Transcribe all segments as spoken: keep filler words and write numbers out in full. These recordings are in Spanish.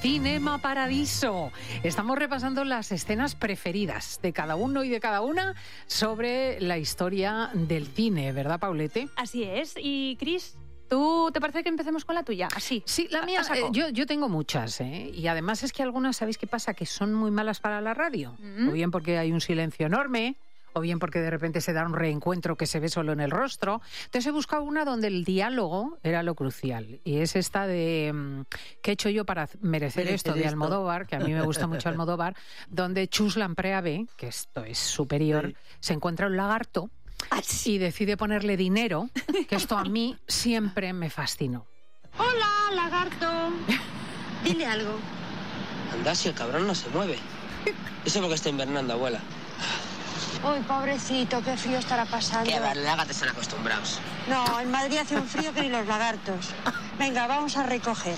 Cinema Paradiso. Estamos repasando las escenas preferidas de cada uno y de cada una sobre la historia del cine, ¿verdad, Paulete? Así es. Y, Cris, ¿tú te parece que empecemos con la tuya? Así. Sí, la mía, eh, yo, yo tengo muchas, ¿eh? Y además es que algunas, ¿sabéis qué pasa? Que son muy malas para la radio. Mm-hmm. O bien porque hay un silencio enorme, o bien porque de repente se da un reencuentro que se ve solo en el rostro. Entonces he buscado una donde el diálogo era lo crucial. Y es esta de ¿qué he hecho yo para merecer esto? esto de Almodóvar, que a mí me gusta mucho Almodóvar, donde Chus Lampreave, que esto es superior, sí. se encuentra un lagarto y decide ponerle dinero, que esto a mí siempre me fascinó. Hola, lagarto. Dile algo. Anda, si el cabrón no se mueve. Eso es porque está invernando, abuela. Uy, pobrecito, qué frío estará pasando. Que los lagartos están acostumbrados. No, en Madrid hace un frío que ni los lagartos. Venga, vamos a recoger.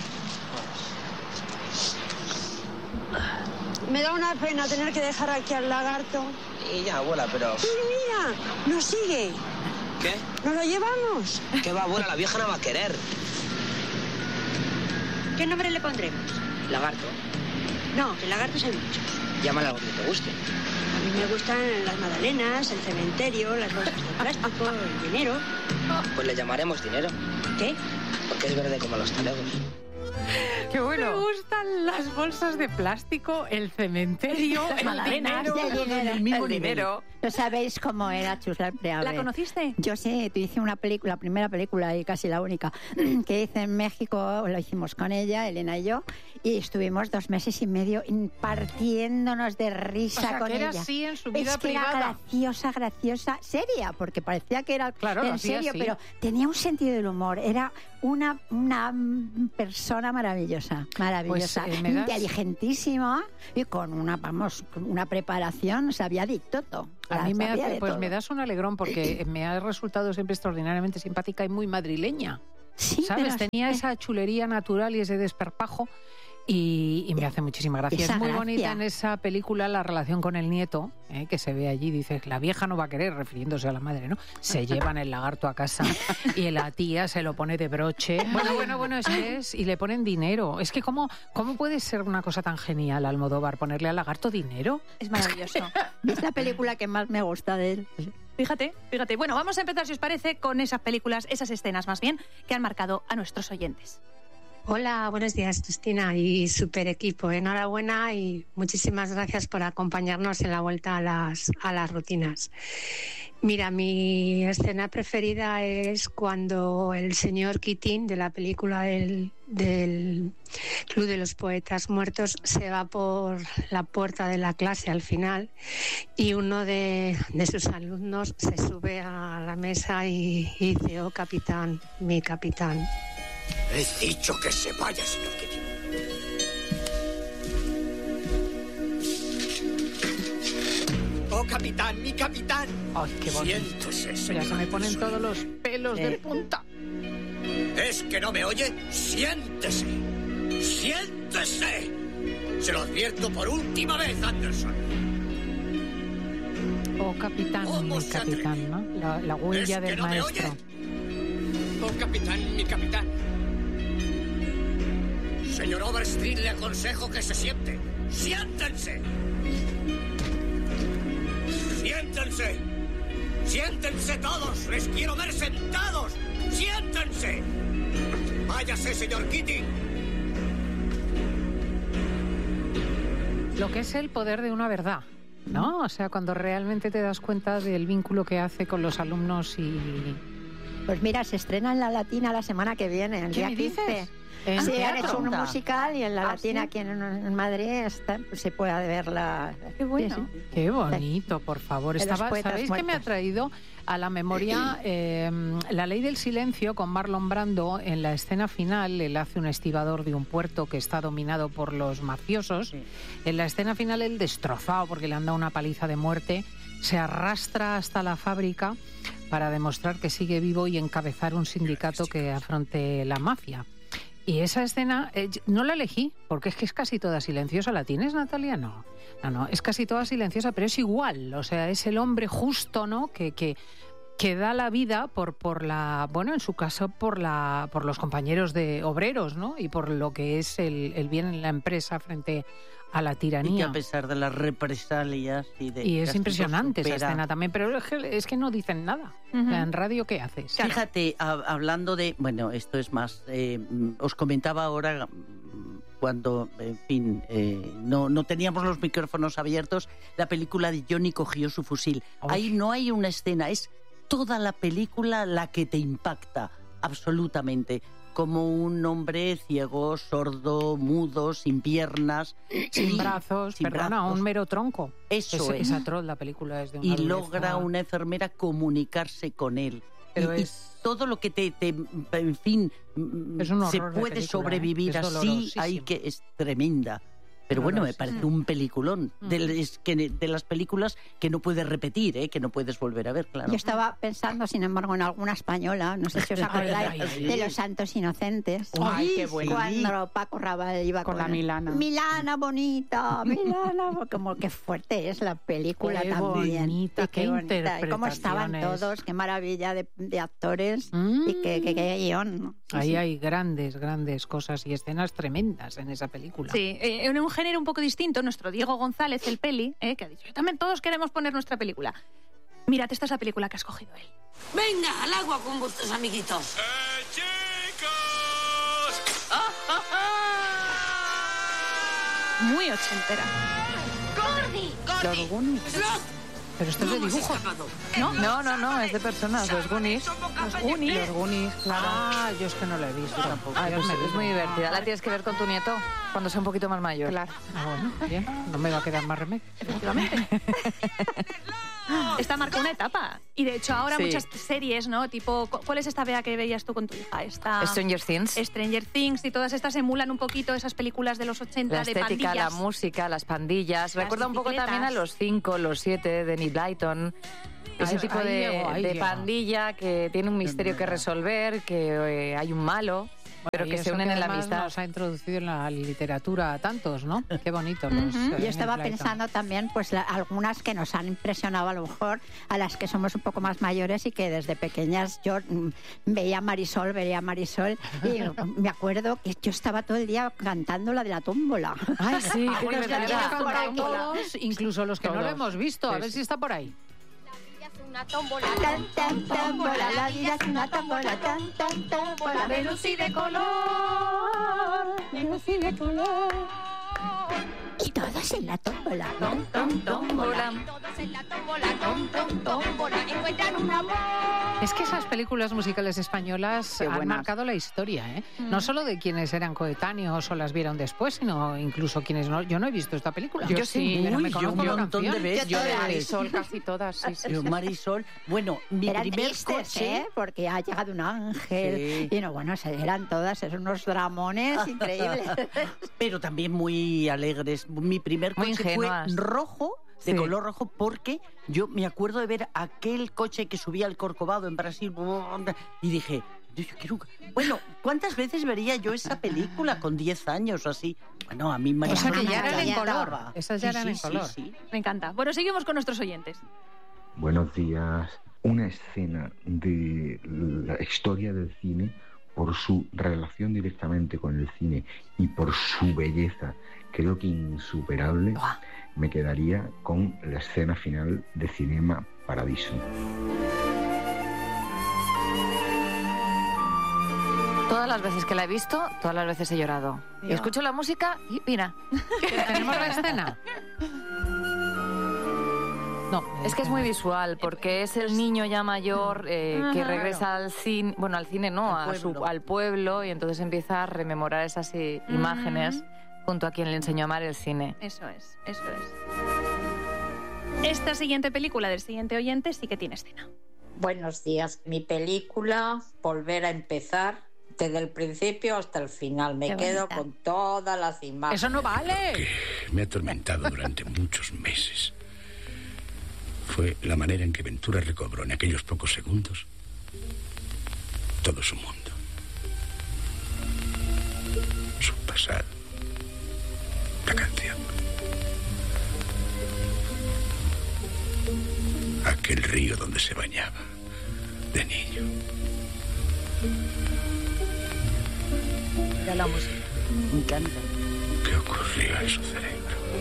Me da una pena tener que dejar aquí al lagarto. Y ya, abuela, pero... Mira, mira, nos sigue. ¿Qué? ¿Nos lo llevamos? ¿Qué va, abuela? La vieja no va a querer. ¿Qué nombre le pondremos? Lagarto. No, que lagartos hay muchos. Llámale algo que te guste. A mí me gustan las magdalenas, el cementerio, las bolsas de plástico, el dinero. Pues le llamaremos dinero. ¿Qué? Porque es verde como los talegos. ¡Qué bueno! Me gustan las bolsas de plástico, el cementerio, el dinero, el dinero. El mismo el dinero. No sabéis cómo era Chus Lampreave. ¿La conociste? Yo sí, tú hice una película, la primera película y casi la única que hice en México, lo hicimos con ella, Elena y yo, y estuvimos dos meses y medio partiéndonos de risa o sea, con que era ella. así en su vida es que privada. Era graciosa, graciosa, seria, porque parecía que era claro, en serio, así. Pero tenía un sentido del humor. Era una, una persona maravillosa, maravillosa, pues, eh, ¿me das? inteligentísima y con una, vamos, una preparación, sabía de todo. A mí me, hace, pues todo. me das un alegrón porque me ha resultado siempre extraordinariamente simpática y muy madrileña. Sí, ¿sabes? pero... Tenía esa chulería natural y ese desparpajo y, y me hace muchísima gracia. Esa es muy gracia. bonita en esa película la relación con el nieto, ¿eh? Que se ve allí, dices, la vieja no va a querer, refiriéndose a la madre, ¿no? Se llevan el lagarto a casa y la tía se lo pone de broche. Bueno, bueno, bueno, es que es, y le ponen dinero. Es que ¿cómo, cómo puede ser una cosa tan genial, Almodóvar, ponerle al lagarto dinero? Es maravilloso. Es la película que más me gusta de él. Fíjate, fíjate. Bueno, vamos a empezar, si os parece, con esas películas, esas escenas más bien, que han marcado a nuestros oyentes. Hola, buenos días, Cristina y super equipo. Enhorabuena y muchísimas gracias por acompañarnos en la vuelta a las, a las rutinas. Mira, mi escena preferida es cuando el señor Keating, de la película del, del Club de los Poetas Muertos, se va por la puerta de la clase al final y uno de, de sus alumnos se sube a la mesa y, y dice, oh capitán, mi capitán. He dicho que se vaya, señor Keating. ¡Oh, capitán, mi capitán! ¡Ay, qué bonito! Siéntese, señor. Ya se me ponen todos los pelos Eh. de punta. ¿Es que no me oye? ¡Siéntese! ¡Siéntese! Se lo advierto por última vez, Anderson. Oh, capitán, ¿Cómo mi se capitán, atreve? ¿no? La, la huella ¿Es que del no me maestro. oye? ¡Oh, capitán, mi capitán! Señor Overstreet, le aconsejo que se siente. ¡Siéntense! ¡Siéntense! ¡Siéntense todos! ¡Les quiero ver sentados! ¡Siéntense! ¡Váyase, señor Keating! Lo que es el poder de una verdad, ¿no? O sea, cuando realmente te das cuenta del vínculo que hace con los alumnos y... Pues mira, se estrena en la Latina la semana que viene, el ¿Qué día me quince. dices? ¿En Sí, han teatro? hecho un musical y en la ¿Ah, Latina sí? aquí en, en Madrid está, se puede verla. Qué bueno. Sí, sí. Qué bonito, por favor. De los Estaba, poetas ¿sabéis qué me ha muertos. traído a la memoria eh, La Ley del Silencio con Marlon Brando? En la escena final, él hace un estibador de un puerto que está dominado por los mafiosos. Sí. En la escena final, él destrozado porque le han dado una paliza de muerte, se arrastra hasta la fábrica para demostrar que sigue vivo y encabezar un sindicato que afronte la mafia. Y esa escena, eh, no la elegí, porque es que es casi toda silenciosa. ¿La tienes, Natalia? No, no, no, es casi toda silenciosa, pero es igual. O sea, es el hombre justo, ¿no? Que, que que da la vida por por la, bueno, en su caso por la por los compañeros de obreros, ¿no? Y por lo que es el, el bien en la empresa frente a la tiranía. Y que a pesar de las represalias y de... Y es casi impresionante supera. esa escena también, pero es que, es que no dicen nada. Ujú. O sea, en radio, ¿qué haces? Fíjate, a- hablando de... Bueno, esto es más... eh, mm, os comentaba ahora mm, cuando, en fin, eh, no, no teníamos los micrófonos abiertos, la película de Johnny cogió su fusil. Uy. Ahí no hay una escena, es toda la película la que te impacta, absolutamente. Como un hombre ciego, sordo, mudo, sin piernas... Sin y- brazos, sin perdona, brazos. un mero tronco. Eso es, es. es atroz, la película es de una Y dureza. logra una enfermera comunicarse con él. Pero y, y es- todo lo que te, te- en fin, Es un se horror de puede película, sobrevivir ¿eh? Es así, dolorosísimo. hay que es tremenda. Pero bueno, me Dolorosísimo. parece un peliculón Mm. de, es que de las películas que no puedes repetir, ¿eh? Que no puedes volver a ver, claro. Yo estaba pensando, sin embargo, en alguna española, no sé si os acordáis, Ay, ay, ay. de Los Santos Inocentes. Ay, qué bueno. Cuando Paco Rabanne iba Con con, la Milana. Milana bonita, Milana, como que fuerte es la película Qué también. bonita, Y qué bonita. Y cómo estaban interpretaciones. todos, qué maravilla de, de actores Mm. y qué, qué, qué guión. ¿no? Sí, Ahí sí. hay grandes, grandes cosas y escenas tremendas en esa película. Sí, eh, en un género un poco distinto, nuestro Diego González, el peli, eh, que ha dicho, yo también todos queremos poner nuestra película. Mírate, esta es la película que ha escogido él. Venga, al agua con vuestros amiguitos. ¡Eh, chicos! Muy ochentera. ¡Gordy! ¡Gordy! Los Goonies. ¡Slot! Pero esto es de ¿Cómo has dibujo. escapado? ¿No? No, no, no, es de personas, los Goonies. Los Goonies. Los Goonies, claro. Ah, yo es que no la he visto tampoco. Ay, Dios pues me es muy libre. divertida. La tienes que ver con tu nieto cuando sea un poquito más mayor. Claro, Ah, bueno, bien, no me va a quedar más remedio. efectivamente. Esta marca una etapa. Y de hecho ahora Sí. muchas series, ¿no? Tipo, cu- ¿cuál es esta vea que veías tú con tu hija? Esta... Stranger Things. Stranger Things y todas estas emulan un poquito esas películas de los ochenta La de estética, la pandillas. música, las pandillas. Las Recuerda un poco bicicletas. también a los cinco, los siete de Enid Blyton. Ese Ahí- tipo ahí de, llego, ahí de llego. pandilla que tiene un misterio que resolver, que eh, hay un malo, pero Y que se eso unen en la además amistad. nos ha introducido en la literatura a tantos, ¿no? Qué bonito. los, Ujú. eh, Yo estaba Enid Blyton. pensando también, pues la- algunas que nos han impresionado a lo mejor, a las que somos un poco más mayores y que desde pequeñas yo mm, veía Marisol, veía Marisol y me acuerdo que yo estaba todo el día cantando la de la tómbola. Ay, sí, qué Pues ya divertida. hemos cantado todos, incluso los que no lo Todos. hemos visto. A Sí, ver sí. si está por ahí. Tan, tan, tómbola, la vida es una tómbola, tan, tan, tómbola, Venus y de color, Venus y de color. Y todos en la tómbola. Tom, tom, tómbola. Es que esas películas musicales españolas Qué han buenas. marcado la historia, ¿eh? No solo de quienes eran coetáneos o las vieron después, sino incluso quienes no. Yo no he visto esta película. Yo sí. pero Uy, me yo conozco un la montón de canción. veces. Yo de ves. Marisol casi todas, sí, sí. Yo, Marisol, bueno, mi Eran primer tristes, coche... ¿eh? Porque ha llegado un ángel. Sí. Y no, bueno, se- eran todas, eran unos dramones increíbles. pero también muy alegres. Mi primer Muy coche fue ingenuas. rojo, de Sí. color rojo, porque yo me acuerdo de ver aquel coche que subía al Corcovado en Brasil y dije, yo, yo quiero... Bueno, ¿cuántas veces vería yo esa película con diez años o así? Bueno, a mí me O sea que ya eran en encantaba. color. Esas ya Sí, eran sí, en sí, color. sí. Me encanta. Bueno, seguimos con nuestros oyentes. Buenos días. Una escena de la historia del cine por su relación directamente con el cine y por su belleza, creo que insuperable, me quedaría con la escena final de Cinema Paradiso. Todas las veces que la he visto, todas las veces he llorado. Y escucho la música y mira. ¿Tenemos la escena? No. Es que es muy visual, porque es el niño ya mayor eh, que Ajá. regresa al cine, bueno, al cine no, Al a su- pueblo. al pueblo, y entonces empieza a rememorar esas eh, imágenes junto a quien le enseñó a amar el cine. Eso es, eso es. Esta siguiente película del siguiente oyente sí que tiene escena. Buenos días. Mi película, Volver a empezar, desde el principio hasta el final. Me Qué quedo bonita. con todas las imágenes. ¡Eso no vale! Me ha atormentado durante muchos meses. Fue la manera en que Ventura recobró en aquellos pocos segundos todo su mundo. Su pasado. La canción. Aquel río donde se bañaba. de niño. Mira la música. Me encanta. ¿Qué ocurrió en su cerebro?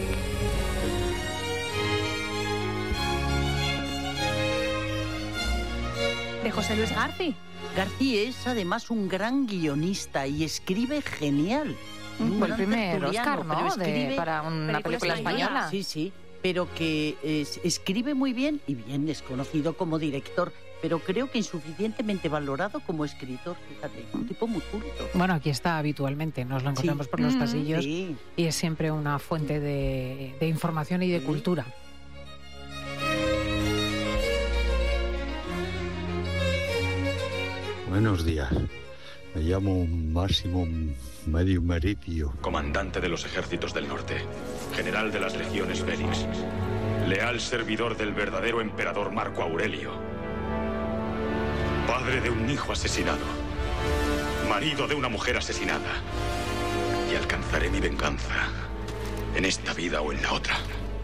De José Luis García. García es además un gran guionista y escribe genial. Un Fue el gran primer tertuliano, Oscar, ¿no? pero escribe- De- para una película española. Sí, sí, pero que es- escribe muy bien y bien es conocido como director, pero creo que insuficientemente valorado como escritor. Fíjate, un tipo muy culto. Bueno, aquí está habitualmente, nos lo encontramos Sí. por los Mm, pasillos sí. y es siempre una fuente de, de información y de cultura. Buenos días. Me llamo Máximo Medio Meridio. Comandante de los ejércitos del norte, general de las legiones Félix, leal servidor del verdadero emperador Marco Aurelio, padre de un hijo asesinado, marido de una mujer asesinada, y alcanzaré mi venganza en esta vida o en la otra.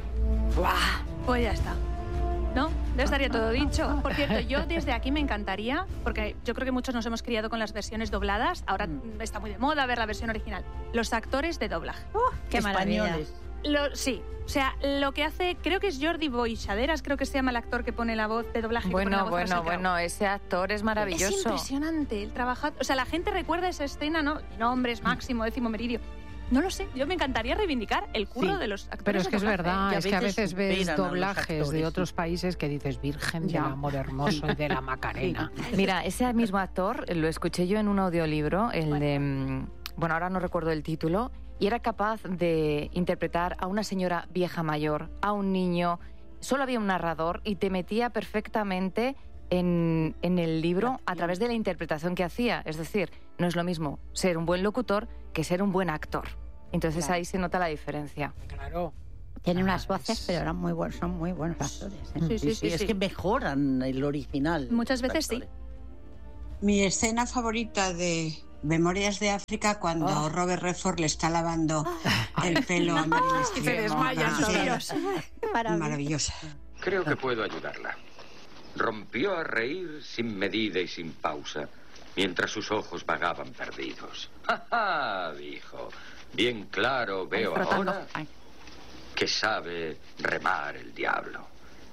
¡Buah! Pues ya está. ¿No? Ya estaría todo dicho. Por cierto, yo desde aquí me encantaría, porque yo creo que muchos nos hemos criado con las versiones dobladas, ahora mm. está muy de moda ver la versión original. Los actores de doblaje. Uh, ¡Qué maravilla! Lo, sí, o sea, lo que hace, creo que es Jordi Boixaderas, creo que se llama el actor que pone la voz de doblaje. que pone la Bueno, voz a bueno, Russell Crowe. bueno, ese actor es maravilloso. Es impresionante el trabajo. O sea, la gente recuerda esa escena, ¿no? Nombres, Máximo, Décimo Meridio. No lo sé, yo me encantaría reivindicar el curro Sí, de los actores. pero es de que es doblaje. verdad, es que a veces ves superan a los doblajes de actores, otros sí. países que dices Virgen Ya. del Amor Hermoso y de la Macarena. Mira, ese mismo actor lo escuché yo en un audiolibro, el de... mm, Bueno, ahora no recuerdo el título, y era capaz de interpretar a una señora vieja mayor, a un niño. Solo había un narrador y te metía perfectamente en, en el libro a través de la interpretación que hacía. Es decir, no es lo mismo ser un buen locutor que ser un buen actor. Entonces Claro. ahí se nota la diferencia. Claro. Tienen unas voces, pero eran muy buenos, son muy buenos actores. ¿eh? Sí, sí, sí, es sí. que mejoran el original. Muchas veces sí. Mi escena favorita de Memorias de África cuando Oh. Robert Redford le está lavando el pelo a Meryl Que Streep. se desmayan Sí, todos. maravillosa. Creo que puedo ayudarla. Rompió a reír sin medida y sin pausa, mientras sus ojos vagaban perdidos. ¡Ja, ja! Dijo. Bien claro veo Frotando. ahora Ay. que sabe remar el diablo.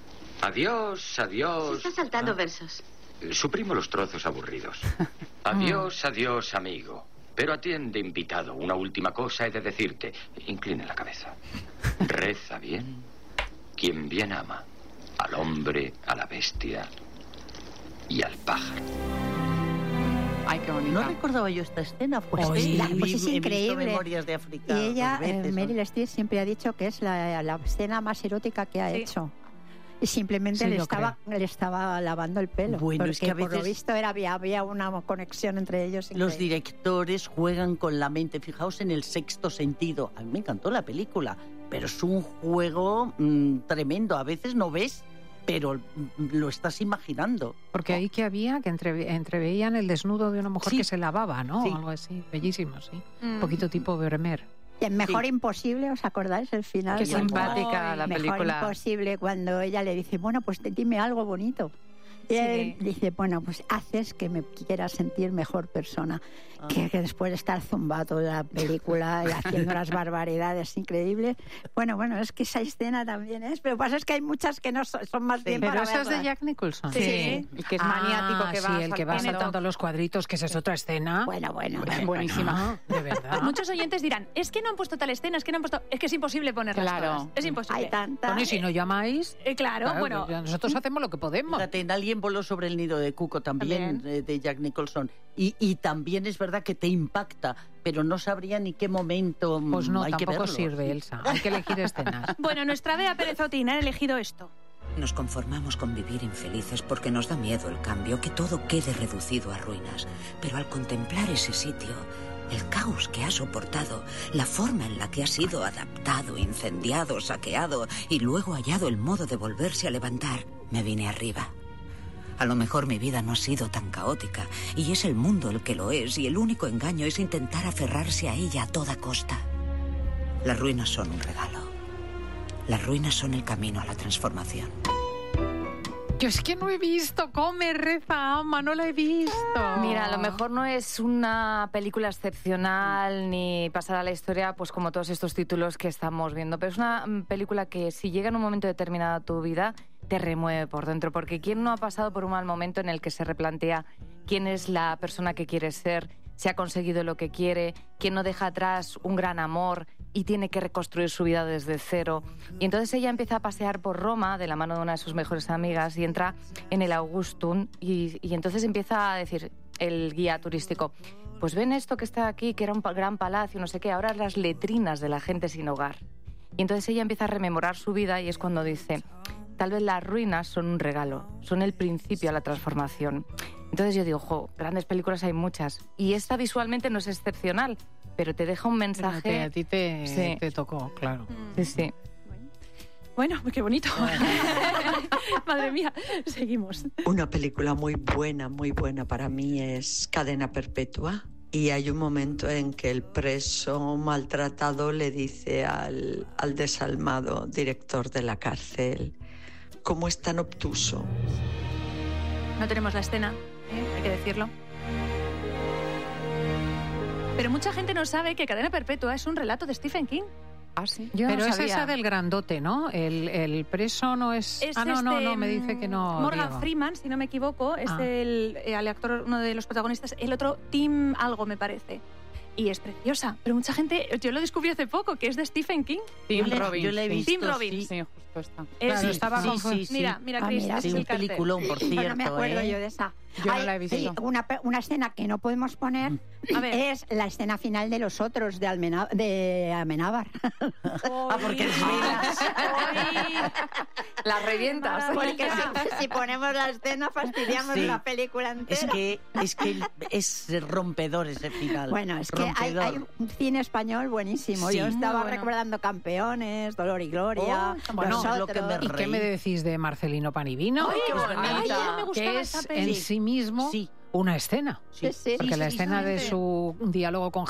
Adiós, adiós. Está saltando versos. Suprimo los trozos aburridos. Adiós, adiós, amigo. Pero atiende, invitado. Una última cosa he de decirte. Incline la cabeza. Reza bien. Quien bien ama. Al hombre, a la bestia y al pájaro. Ay, qué bonito. No recordaba yo esta escena, pues, Pues, sí, la- vi- pues es he visto increíble. Memorias de África Y ella, dos veces, eh, ¿no? Meryl Streep, siempre ha dicho que es la, la escena más erótica que ha Sí. hecho. Y simplemente Sí, le, lo estaba, le estaba lavando el pelo. Bueno, porque es que a por lo veces- visto era, había, había una conexión entre ellos. Los increíble. directores juegan con la mente. Fijaos en El Sexto Sentido. A mí me encantó la película, pero es un juego mm, tremendo. A veces no ves, pero mm, lo estás imaginando. Porque ahí que había, que entre, entreveían el desnudo de una mujer Sí. que se lavaba, ¿no? Sí. Algo así, bellísimo, sí. Mm. Un poquito tipo Vermeer. Y el Mejor Sí. Imposible, ¿os acordáis el final? Qué Cuando- simpática la Mejor película. Imposible, cuando ella le dice, bueno, pues dime algo bonito. Y Sí. él dice, bueno, pues haces que me quiera sentir mejor persona. Ah. Que, que después de estar zumbado toda la película y haciendo las barbaridades increíbles. Bueno, bueno, es que esa escena también es, pero lo que pasa es que hay muchas que no son, son más bien Pero para esa es de verlas. Jack Nicholson. Sí. Y que es Ah, maniático que va sí, el que va saltando. saltando los cuadritos, que esa es otra escena. Bueno, bueno. Buenísima. Ah, de verdad. Muchos oyentes dirán, es que no han puesto tal escena, es que no han puesto... Es que es imposible ponerlas Claro. todas. Es imposible. Hay tantas. Bueno, y si no llamáis, Eh, claro, claro, bueno... pues ya nosotros hacemos lo que podemos. Fíjate, en Alguien voló sobre el nido de cuco también, También. eh, de Jack Nicholson. Y, y también es verdad que te impacta, pero no sabría ni qué momento mm, Pues no, hay que tampoco verlo. sirve, Elsa. Hay que elegir escenas. Bueno, nuestra Bea Pérez Otín ha elegido esto. Nos conformamos con vivir infelices porque nos da miedo el cambio, que todo quede reducido a ruinas. Pero al contemplar ese sitio, el caos que ha soportado, la forma en la que ha sido adaptado, incendiado, saqueado y luego hallado el modo de volverse a levantar, me vine arriba. A lo mejor mi vida no ha sido tan caótica y es el mundo el que lo es y el único engaño es intentar aferrarse a ella a toda costa. Las ruinas son un regalo. Las ruinas son el camino a la transformación. Yo es que no he visto Come, reza, ama, no la he visto. Mira, a lo mejor no es una película excepcional ni pasará a la historia, pues como todos estos títulos que estamos viendo, pero es una película que si llega en un momento determinado a tu vida, te remueve por dentro, porque ¿quién no ha pasado por un mal momento en el que se replantea quién es la persona que quiere ser, si ha conseguido lo que quiere, quién no deja atrás un gran amor y tiene que reconstruir su vida desde cero? Y entonces ella empieza a pasear por Roma de la mano de una de sus mejores amigas y entra en el Augustum y, y entonces empieza a decir el guía turístico, pues ven esto que está aquí, que era un gran palacio, no sé qué, ahora las letrinas de la gente sin hogar. Y entonces ella empieza a rememorar su vida y es cuando dice, tal vez las ruinas son un regalo, son el principio a la transformación. Entonces yo digo, jo, grandes películas hay muchas. Y esta visualmente no es excepcional, pero te deja un mensaje... Pero a ti te, sí. te tocó, claro. Sí, sí. Bueno, qué bonito. Madre mía, seguimos. Una película muy buena, muy buena para mí es Cadena Perpetua. Y hay un momento en que el preso maltratado le dice al, al desalmado director de la cárcel, ¿cómo es tan obtuso? No tenemos la escena, ¿eh? Hay que decirlo. Pero mucha gente no sabe que Cadena Perpetua es un relato de Stephen King. Ah, sí. Yo Pero no es sabía. esa del grandote, ¿no? El, el preso no es... Es ah, no, no, este, no, me dice que no. Morgan Diego. Freeman, si no me equivoco, es Ah. el, el actor, uno de los protagonistas. El otro, Tim algo, me parece. Y es preciosa. Pero mucha gente, yo lo descubrí hace poco, que es de Stephen King. Tim Yo le- Robbins, yo le he sí. visto, Tim Robbins. sí. justo está. Es- Claro, estaba sí, confu- sí, sí. Mira, mira, Ah, Chris, mira, ese sí, es el un cartel. peliculón, por cierto. No me acuerdo ¿eh? yo de esa. Yo Hay- no la he visto. sí, una, pe- una escena que no podemos poner A ver. es la escena final de Los Otros, de, Almena- de Amenábar. Ah, porque eres Las revientas. Porque si, si ponemos la escena fastidiamos Sí. la película entera. Es que, es que es rompedor ese final. Bueno, es que hay, Rompedor. hay un cine español buenísimo. Sí. Yo estaba Muy bueno. recordando Campeones, Dolor y Gloria, Oh, bueno, Los lo que me Otros. ¿Y qué me decís de Marcelino Panivino? Ay, qué bonita. Ay, Ayer me gustaba que esa es peli. en sí mismo Sí. una escena. Sí, sí. Porque Sí, la sí, escena de exactamente. su diálogo con